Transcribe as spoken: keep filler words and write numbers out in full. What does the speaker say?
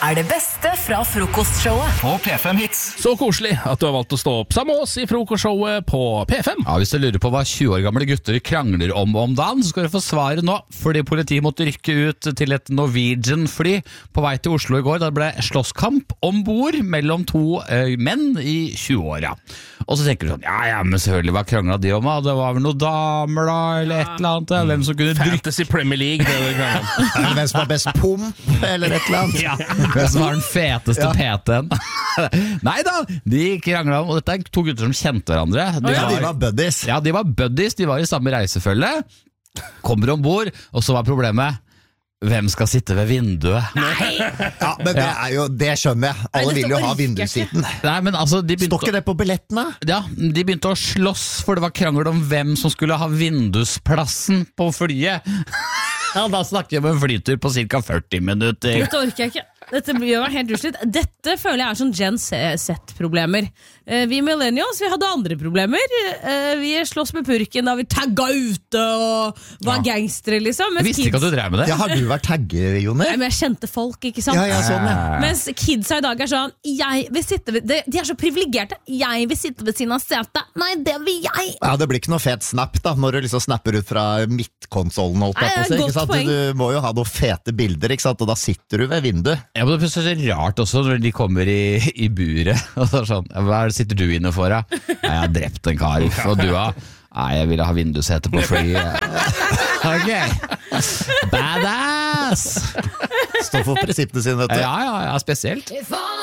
er det beste fra frokostshowet på P fem Hits. Så koselig at du har valgt å stå opp sammen med oss i frokostshowet på P fem. Ja, Hvis du lurer på hva tjue år gamle gutter krangler om om dagen, så skal du få svaret nå, fordi politiet måtte rykke ut til et Norwegian-fly på vei til Oslo i går. Da ble slåsskamp ombord mellom to eh, menn i tjue-åra. Og så tenker du sånn, ja, ja, men selvfølgelig, hva kranglet de om? Da? Det var vel noen damer da, eller et eller annet, hvem som kunne drikke. Fantasy Premier League, det var kranglet om. Hvem som var best pump, eller et eller annet. Ja. Hvem som var den feteste Ja. P T-en. Neida, de kranglet om, og dette er to gutter som kjente hverandre. De Ja, de var buddies. Ja, de var buddies, de var i samme reisefølge. Kommer ombord, og så var problemet, hvem skal sitte ved vinduet? Ja, men det er jo, det skjønner jeg. Alle vil jo ha vindusseaten. Nei, men altså, de Står begynte, ikke det på billettene? ja, de begynte å slåss, for det var krangel om hvem som skulle ha vindusplassen på flyet. Ja, da snakker vi om en flytur på cirka førti minutter. Dette orker jeg ikke. Dette gjør meg helt uslitt. Dette føler jeg er sånn Gen Z-problemer. Vi millennials, vi hadde andre problemer. Vi slåss med purken da vi tagga ute og var Ja. gangstere, liksom. Jeg Mens visste ikke at du kids- drev med det. Ja, har du vært tagger, Jonny? Nei, men jeg kjente folk, ikke sant? Ja, ja, sånn, ja. Mens kidsa i dag er sånn jeg vil sitte ved, de, de er så privilegerte. Jeg vil sitte ved siden av setet. Nei, det vil jeg. Ja, det blir ikke noe fet snap da, når du liksom snapper ut fra midtkonsollen, holdt jeg på å si, Nei, ikke godt sant? poeng. Du må jo ha noen fete bilder, ikke sant? Og da sitter du ved vinduet. Ja, men det er så rart også når de kommer i, i buret. Og så er det sånn, hva er det sitter du inne for? Da? Nei, jeg har drept en kar. Og du har? Nei, jeg ville ha vindussete på flyet. Ok. Badass! Står for prinsippene sine, vet du. Ja, ja, ja, spesielt.